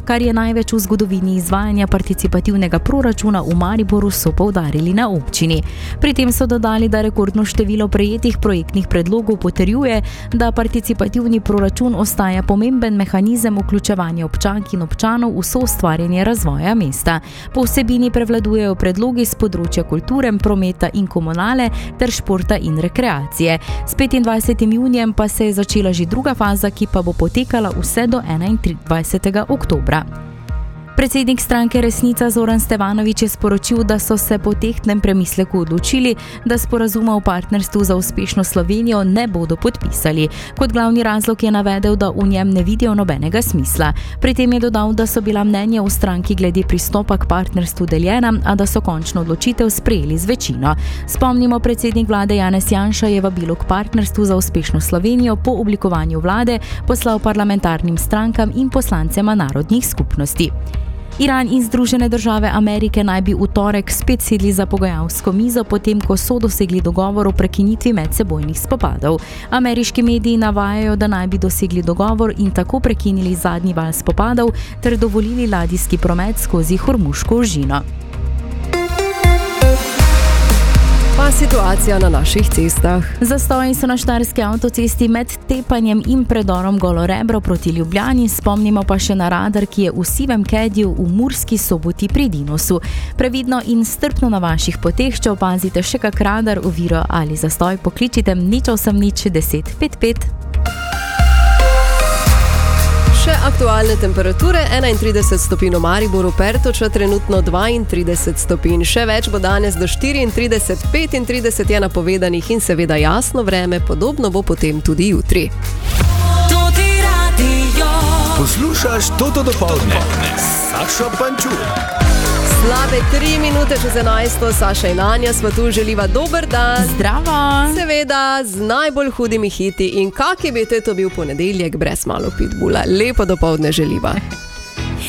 kar je največ v zgodovini izvajanja participativnega proračuna v Mariboru, so poudarili na občini. Pri tem so dodali, da rekordno število prejetih projektnih predlogov potrjuje, da participativni proračun ostaja pomemben mehanizem vključevanja občank in občanov v soustvarjanje razvoja mesta. Po vsebini prevladujejo predlogi z področja kulture, prometa in komunale ter športa in rekreacije. S 25. junijem pa se je začela že druga faza, ki pa bo potekala vse do 21. oktobra. Predsednik stranke Resnica Zoran Stevanović je sporočil, da so se po tehtnem premisleku odločili, da sporazuma o partnerstvu za uspešno Slovenijo ne bodo podpisali. Kot glavni razlog je navedel, da v njem ne vidijo nobenega smisla. Pri tem je dodal, da so bila mnenja v stranki glede pristopa k partnerstvu deljena, a da so končno odločitev sprejeli z večino. Spomnimo, predsednik vlade Janez Janša je vabilo k partnerstvu za uspešno Slovenijo po oblikovanju vlade poslal parlamentarnim strankam in poslancema narodnih skupnosti. Iran in Združene države Amerike naj bi v torek spet sedli za pogajalsko mizo, potem ko so dosegli dogovor o prekinitvi medsebojnih spopadov. Ameriški mediji navajajo, da naj bi dosegli dogovor in tako prekinili zadnji val spopadov ter dovolili ladijski promet skozi Hormuško ožino. Pa situacija na naših cestah. Zastoji so na štajerski avtocesti med Tepanjem in predorom Golo Rebro proti Ljubljani, spomnimo pa še na radar, ki je v Sivem Kedju v Murski Soboti pri Dinosu. Previdno in strpno na vaših poteh, če opazite še kak radar, oviro ali zastoj, pokličite 080 10 55. Še aktualne temperature, 31 stopinj v Mariboru, Pertoča trenutno 32 stopinj. Še več bo danes do 34, 35 je napovedanih in seveda jasno vreme, podobno bo potem tudi jutri. Poslušaš Toto dopoldne s Sašo Pančur. Slabe 3 minute čez 11, Saša in Anja sva tu, želiva dober dan. Zdravo! Seveda z najbolj hudimi hiti in kak je bi te to bil ponedeljek brez malo pitbula. Lepo dopoldne želiva.